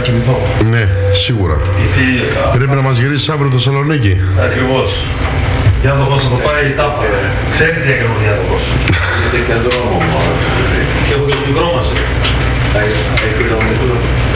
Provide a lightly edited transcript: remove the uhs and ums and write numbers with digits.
κοιμηθώ. Ναι, σίγουρα. Γιατί, πρέπει να μας γυρίσεις αύριο το Θεσσαλονίκη. Ακριβώς. Διάδοχος θα το πάει η τάπα. Ξέρει τι έκανε ο διάδοχος. Γιατί και δρόμο μόνο. Και έχω και το μικρό μας. Έχει